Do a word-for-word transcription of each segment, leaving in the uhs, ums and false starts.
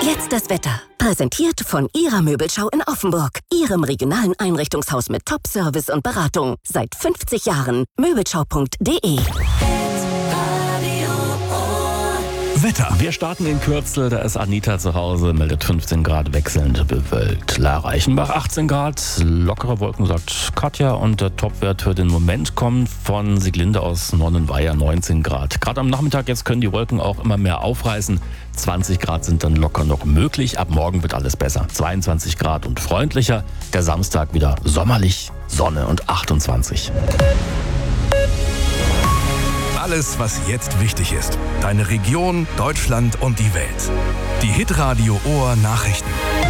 Jetzt das Wetter. Präsentiert von Ihrer Möbelschau in Offenburg. Ihrem regionalen Einrichtungshaus mit Top-Service und Beratung. Seit fünfzig Jahren. Möbelschau punkt de. Wetter. Wir starten in Kürzel, da ist Anita zu Hause, meldet fünfzehn Grad wechselnd bewölkt. La Reichenbach achtzehn Grad, lockere Wolken, sagt Katja, und der Topwert für den Moment kommt von Sieglinde aus Nonnenweiher, neunzehn Grad. Gerade am Nachmittag jetzt können die Wolken auch immer mehr aufreißen. zwanzig Grad sind dann locker noch möglich, ab morgen wird alles besser. zweiundzwanzig Grad und freundlicher, der Samstag wieder sommerlich, Sonne und achtundzwanzig. Alles, was jetzt wichtig ist. Deine Region, Deutschland und die Welt. Die Hitradio Ohr Nachrichten.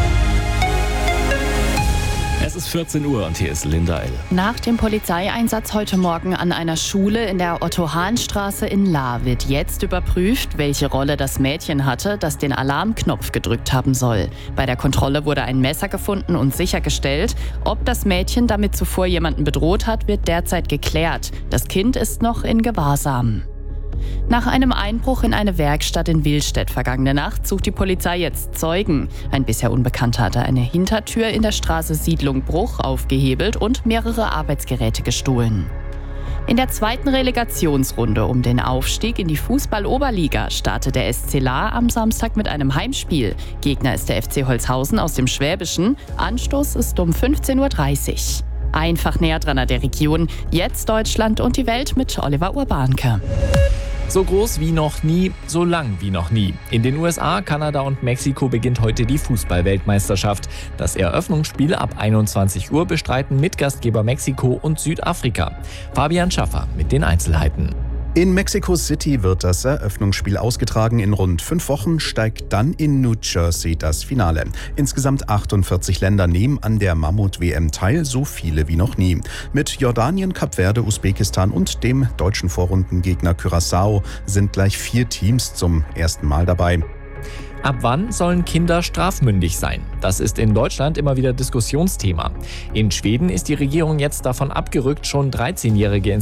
Es ist vierzehn Uhr und hier ist Linda L. Nach dem Polizeieinsatz heute Morgen an einer Schule in der Otto-Hahn-Straße in Lahr wird jetzt überprüft, welche Rolle das Mädchen hatte, das den Alarmknopf gedrückt haben soll. Bei der Kontrolle wurde ein Messer gefunden und sichergestellt. Ob das Mädchen damit zuvor jemanden bedroht hat, wird derzeit geklärt. Das Kind ist noch in Gewahrsam. Nach einem Einbruch in eine Werkstatt in Willstedt vergangene Nacht sucht die Polizei jetzt Zeugen. Ein bisher Unbekannter hatte eine Hintertür in der Straße Siedlung Bruch aufgehebelt und mehrere Arbeitsgeräte gestohlen. In der zweiten Relegationsrunde um den Aufstieg in die Fußball-Oberliga startet der S C Lahr am Samstag mit einem Heimspiel. Gegner ist der F C Holzhausen aus dem Schwäbischen. Anstoß ist um fünfzehn Uhr dreißig. Einfach näher dran an der Region. Jetzt Deutschland und die Welt mit Oliver Urbanke. So groß wie noch nie, so lang wie noch nie. In den U S A, Kanada und Mexiko beginnt heute die Fußball-Weltmeisterschaft. Das Eröffnungsspiel ab einundzwanzig Uhr bestreiten Mitgastgeber Mexiko und Südafrika. Fabian Schaffer mit den Einzelheiten. In Mexico City wird das Eröffnungsspiel ausgetragen. In rund fünf Wochen steigt dann in New Jersey das Finale. Insgesamt achtundvierzig Länder nehmen an der Mammut-W M teil, so viele wie noch nie. Mit Jordanien, Kap Verde, Usbekistan und dem deutschen Vorrundengegner Curaçao sind gleich vier Teams zum ersten Mal dabei. Ab wann sollen Kinder strafmündig sein? Das ist in Deutschland immer wieder Diskussionsthema. In Schweden ist die Regierung jetzt davon abgerückt, schon dreizehnjährige